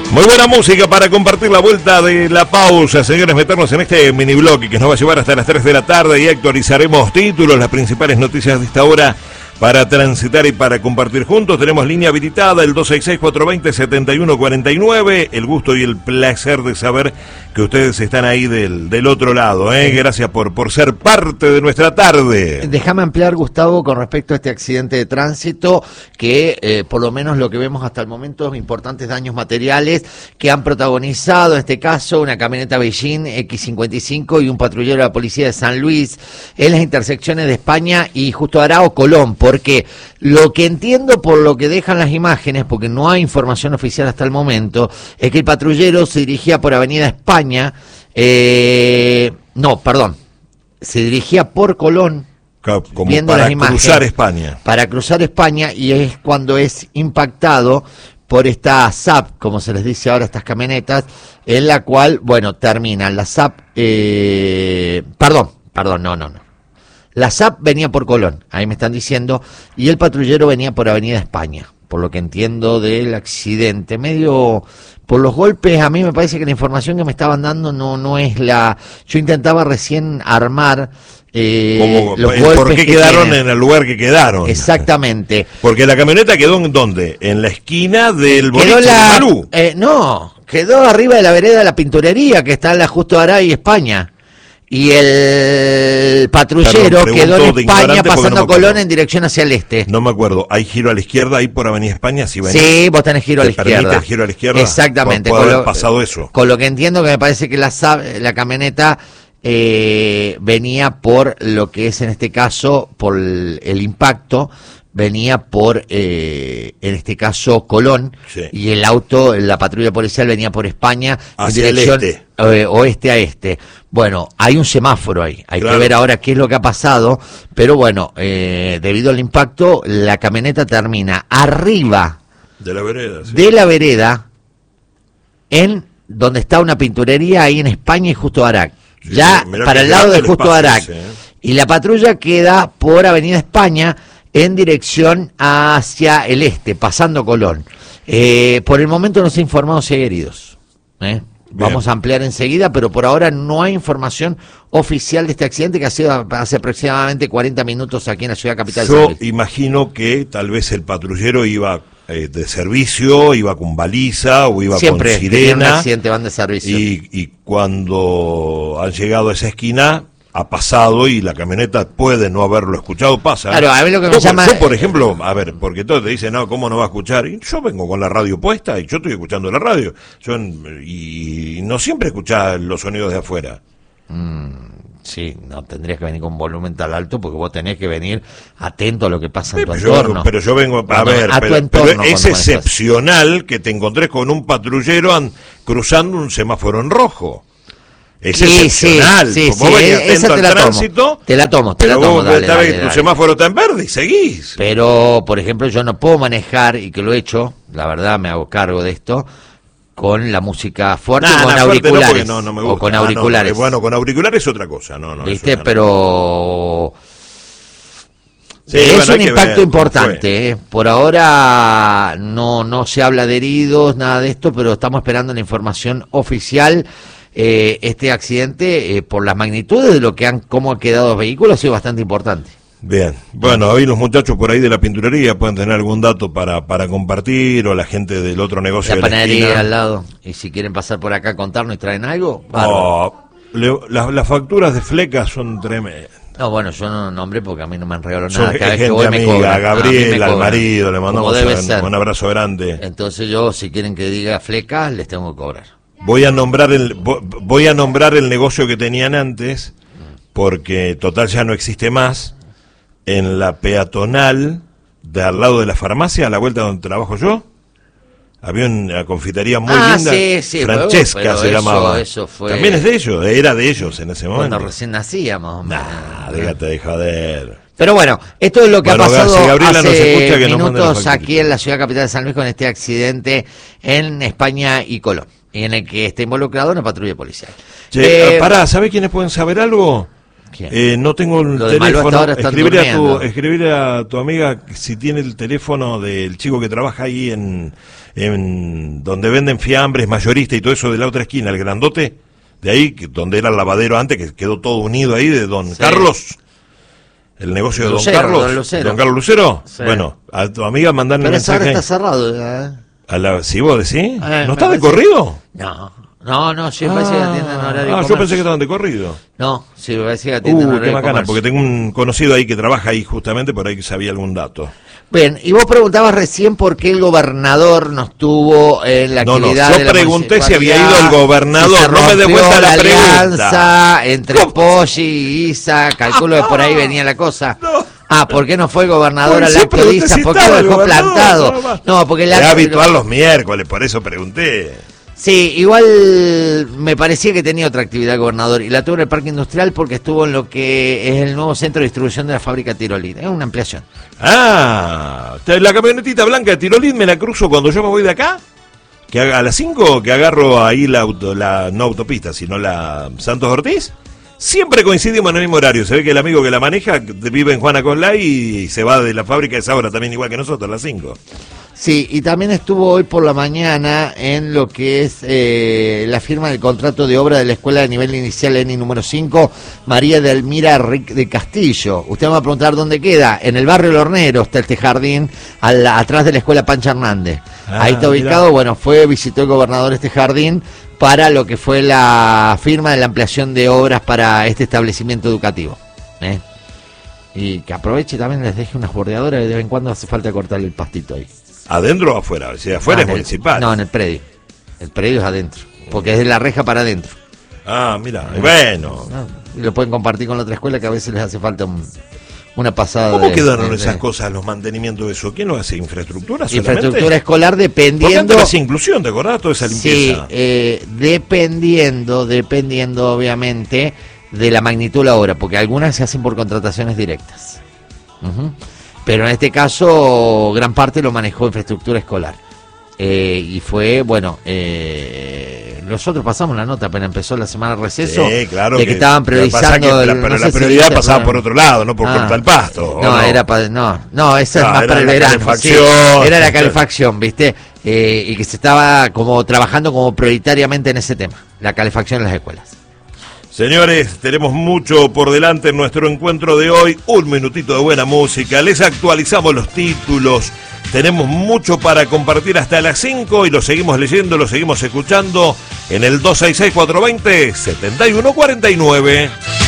Muy buena música para compartir la vuelta de la pausa, señores, meternos en este mini bloque que nos va a llevar hasta las 3 de la tarde y actualizaremos títulos, las principales noticias de esta hora para transitar y para compartir juntos. Tenemos línea habilitada, el 266-420-7149, el gusto y el placer de saber que ustedes están ahí del otro lado, Gracias por ser parte de nuestra tarde. Déjame ampliar, Gustavo, con respecto a este accidente de tránsito, que por lo menos lo que vemos hasta el momento, importantes daños materiales que han protagonizado, en este caso, una camioneta Beijing X55 y un patrullero de la policía de San Luis, en las intersecciones de España y Justo Arao Colón, porque lo que entiendo por lo que dejan las imágenes, porque no hay información oficial hasta el momento, es que el patrullero se dirigía por Avenida España, se dirigía por Colón, como viendo para las imágenes, cruzar España. Para cruzar España, y es cuando es impactado por esta SAP, como se les dice ahora, estas camionetas, en la cual, bueno, terminan la SAP, no. La SAP venía por Colón, ahí me están diciendo, y el patrullero venía por Avenida España, por lo que entiendo del accidente. Medio por los golpes, a mí me parece que la información que me estaban dando no es la... Yo intentaba recién armar los golpes. ¿Por qué quedaron en el lugar que quedaron? Exactamente. Porque la camioneta quedó ¿en dónde? En la esquina del boliche de Malú. Quedó arriba de la vereda de la Pinturería, que está en la Justo Arao y España. Y el patrullero quedó en España pasando Colón en dirección hacia el este. No me acuerdo. ¿Hay giro a la izquierda ahí por Avenida España? Sí, vos tenés giro a la izquierda. ¿Permite el giro a la izquierda? Exactamente. Puede haber pasado eso. Con lo que entiendo, que me parece que la camioneta venía por lo que es en este caso, por el impacto, venía por, en este caso, Colón, sí. Y el auto, la patrulla policial venía por España hacia en dirección el este. Oeste a este. Bueno, hay un semáforo ahí, hay claro. Que ver ahora qué es lo que ha pasado, pero bueno, debido al impacto, la camioneta termina arriba de la vereda, sí. De la vereda, en donde está una pinturería ahí en España y Justo Arao. Sí, ya para el lado de Justo Arao. Y la patrulla queda por Avenida España en dirección hacia el este, pasando Colón. Por el momento no se ha informado si hay heridos. Vamos a ampliar enseguida, pero por ahora no hay información oficial de este accidente que ha sido hace aproximadamente 40 minutos aquí en la ciudad capital. Yo imagino que tal vez el patrullero iba de servicio, iba con baliza o iba siempre con sirena. Siempre un accidente van de servicio. Y cuando han llegado a esa esquina, ha pasado y la camioneta puede no haberlo escuchado, pasa. Claro, a ver lo que me llama... Yo, por ejemplo, a ver, porque todos te dicen, no, ¿cómo no va a escuchar? Y yo vengo con la radio puesta y yo estoy escuchando la radio. Y no siempre escuchás los sonidos de afuera. Sí, no tendrías que venir con volumen tan alto porque vos tenés que venir atento a lo que pasa en tu entorno. Pero yo vengo, pero es excepcional que te encontrés con un patrullero cruzando un semáforo en rojo. Es excepcional. Sí, vos venís atento al tránsito. Te la tomo. Dale, tu semáforo está en verde y seguís. Pero, por ejemplo, yo no puedo manejar, y que lo he hecho, la verdad me hago cargo de esto, con la música fuerte o con auriculares. No me gusta. O con auriculares. Bueno, con auriculares es otra cosa. ¿Viste? Pero... Sí, es un impacto importante. Por ahora no se habla de heridos, nada de esto, pero estamos esperando la información oficial. Este accidente, por las magnitudes de cómo han quedado los vehículos, ha sido bastante importante. Bien, bueno, ahí los muchachos por ahí de la pinturería pueden tener algún dato para compartir, o la gente del otro negocio la de la panadería al lado, y si quieren pasar por acá a contarnos y traen algo, las facturas de Fleca son tremendas. No, bueno, yo no nombré porque a mí no me han regalado nada. Cada vez que voy me cobran. A Gabriel, al marido, le mandamos un abrazo grande. Entonces yo, si quieren que diga Fleca, les tengo que cobrar. Voy a nombrar el negocio que tenían antes, porque total ya no existe más, en la peatonal de al lado de la farmacia, a la vuelta donde trabajo yo. Había una confitería muy linda, sí, Francesca pero se llamaba. Eso fue... También es de ellos, era de ellos en ese momento. Cuando recién nacíamos. Déjate de joder. Pero bueno, esto es lo que ha pasado hace que minutos aquí en la ciudad capital de San Luis con este accidente en España y Colón, y en el que está involucrado una patrulla policial. ¿Sabés quiénes pueden saber algo? ¿Quién? No tengo el Lo de Malva hasta teléfono. ahora están durmiendo. Escribirle a tu amiga si tiene el teléfono del chico que trabaja ahí en donde venden fiambres, mayorista y todo eso de la otra esquina, el grandote, de ahí, donde era el lavadero antes, que quedó todo unido ahí, de Don Carlos. El negocio de Lucero, Don Carlos. Don Carlos Lucero. Sí. Bueno, a tu amiga mandarle un Pero esa mensaje. hora está cerrado ya, ¿Sí vos decís? ¿No está de parece- corrido? No, sí, parece que atienden horario de yo comercio. pensé que estaban de corrido. No, sí, parece que atienden horario Qué de bacana, comercio. porque tengo un conocido ahí que trabaja ahí justamente, por ahí que sabía algún dato. Bien, y vos preguntabas recién por qué el gobernador no estuvo en la actividad yo de la pregunté si había municipalidad, ido el gobernador, si se no me dé rompió vuelta la alianza entre Poggi y Isa, calculo que por ahí venía la cosa. No. ¿Por qué no fue el gobernador Pues al sí, acto de pregunté Isa? si ¿Por qué lo estaba el dejó gobernador, plantado? nada más. No, porque el Es acto... habitual los miércoles, por eso pregunté. Sí, igual me parecía que tenía otra actividad el gobernador y la tuvo en el Parque Industrial porque estuvo en lo que es el nuevo centro de distribución de la fábrica Tirolín. Es una ampliación. La camionetita blanca de Tirolín me la cruzo cuando yo me voy de acá, que a las 5 que agarro ahí no autopista, sino la Santos Ortiz. Siempre coincidimos en el mismo horario. Se ve que el amigo que la maneja vive en Juana Coslay y se va de la fábrica a esa hora también igual que nosotros, a las 5. Sí, y también estuvo hoy por la mañana en lo que es la firma del contrato de obra de la escuela de nivel inicial ENI número 5, María de Elmira Ric de Castillo. Usted me va a preguntar dónde queda. En el barrio El Hornero está este jardín, atrás de la escuela Pancha Hernández. Ahí está ubicado, visitó el gobernador este jardín para lo que fue la firma de la ampliación de obras para este establecimiento educativo. Y que aproveche también les deje unas bordeadoras, de vez en cuando hace falta cortarle el pastito ahí. ¿Adentro o afuera? Si afuera es municipal. No, en el predio. El predio es adentro, porque es de la reja para adentro. Mira, bueno. Y lo pueden compartir con la otra escuela que a veces les hace falta una pasada. ¿Cómo quedaron esas cosas, los mantenimientos de eso? ¿Quién lo hace? ¿Infraestructura solamente? Infraestructura escolar Porque dependiendo... antes hacía inclusión, ¿te acordás? Toda esa limpieza. Sí, dependiendo obviamente de la magnitud de la obra, porque algunas se hacen por contrataciones directas. Pero en este caso, gran parte lo manejó infraestructura escolar. Y fue, nosotros pasamos la nota apenas empezó la semana de receso, sí, claro, de que estaban priorizando... pero la prioridad pasaba por otro lado, no por cortar el pasto. No, esa es más para el verano. Era la calefacción, ¿viste? Y que se estaba como trabajando como prioritariamente en ese tema, la calefacción en las escuelas. Señores, tenemos mucho por delante en nuestro encuentro de hoy. Un minutito de buena música. Les actualizamos los títulos. Tenemos mucho para compartir hasta las 5 y lo seguimos leyendo, lo seguimos escuchando en el 266-420-7149.